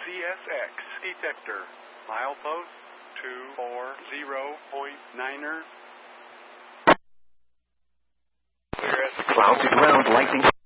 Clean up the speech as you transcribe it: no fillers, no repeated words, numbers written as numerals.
CSX detector. Milepost 240.9er. Cloud to ground lightning.